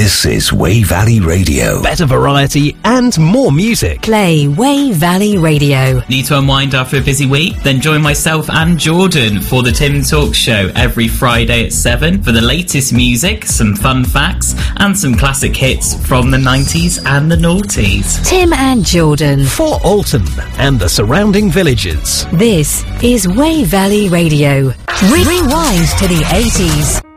This is Wey Valley Radio. Better variety and more music. Play Wey Valley Radio. Need to unwind after a busy week? Then join myself and Jordan for the Tim Talk Show every Friday at 7 for the latest music, some fun facts, and some classic hits from the 90s and the noughties. Tim and Jordan. For Alton and the surrounding villages. This is Wey Valley Radio. Rewind to the 80s.